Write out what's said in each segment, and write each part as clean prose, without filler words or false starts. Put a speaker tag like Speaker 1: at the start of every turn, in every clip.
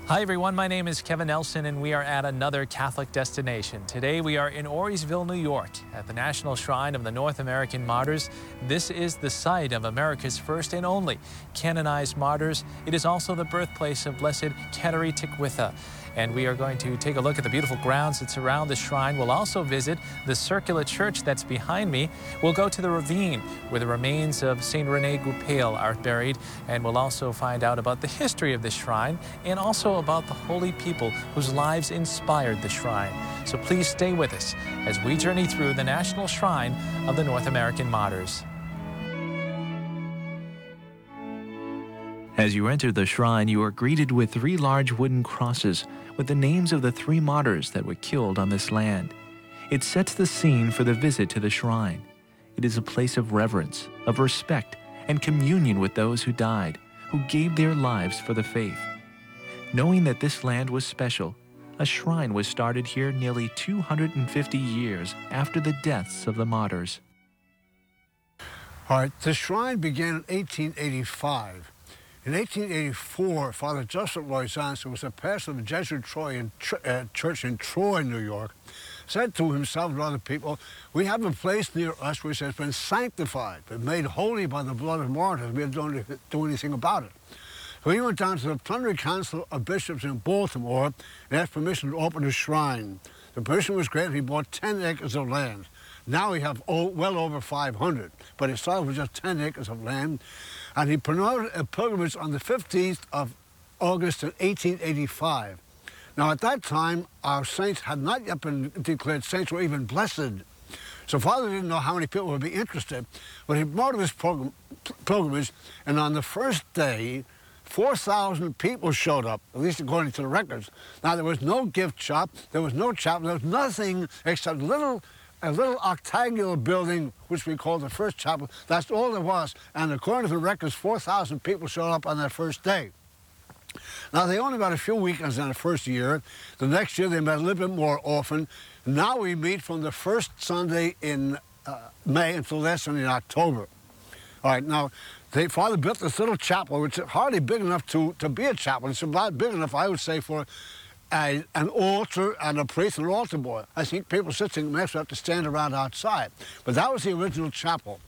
Speaker 1: Hi everyone, my name is Kevin Nelson and we are at another Catholic destination. Today we are in Auriesville, New York at the National Shrine of the North American Martyrs. This is the site of America's first and only canonized martyrs. It is also the birthplace of Blessed Kateri Tekakwitha. And we are going to take a look at the beautiful grounds that surround the shrine. We'll also visit the circular church that's behind me. We'll go to the ravine where the remains of St. Rene Goupil are buried. And we'll also find out about the history of this shrine and also about the holy people whose lives inspired the shrine. So please stay with us as we journey through the National Shrine of the North American Martyrs. As you enter the shrine, you are greeted with 3 large wooden crosses with the names of the 3 martyrs that were killed on this land. It sets the scene for the visit to the shrine. It is a place of reverence, of respect, and communion with those who died, who gave their lives for the faith. Knowing that this land was special, a shrine was started here nearly 250 years after the deaths of the martyrs.
Speaker 2: All right, the shrine began in 1885. In 1884, Father Joseph Loizans, who was a pastor of the Jesuit church in Troy, New York, said to himself and other people, we have a place near us which has been sanctified, been made holy by the blood of martyrs. We don't do anything about it. So he went down to the Plenary Council of Bishops in Baltimore and asked permission to open a shrine. The permission was granted. He bought 10 acres of land. Now we have well over 500, but it started with just 10 acres of land. And he promoted a pilgrimage on the 15th of August in 1885. Now, at that time, our saints had not yet been declared saints or even blessed. So Father didn't know how many people would be interested, but he promoted this pilgrimage, and on the first day, 4,000 people showed up, at least according to the records. Now, there was no gift shop, there was no chapel, there was nothing except a little octagonal building, which we call the first chapel. That's all there was. And according to the records, 4,000 people showed up on that first day. Now, they only met a few weekends in the first year. The next year, they met a little bit more often. Now we meet from the first Sunday in May until last Sunday in October. All right, now, Father built this little chapel, which is hardly big enough to be a chapel. It's about big enough, I would say, for an altar and a priest and an altar boy. I think people sitting Mass have to stand around outside. But that was the original chapel.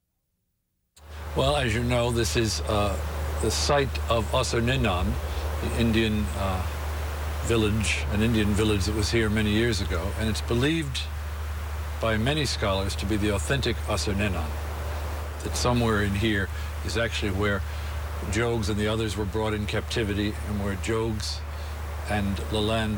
Speaker 3: Well, as you know, this is the site of Osserninon, the Indian village, an Indian village that was here many years ago. And it's believed by many scholars to be the authentic Osserninon. That somewhere in here is actually where Jogues and the others were brought in captivity and where Jogues and Lalande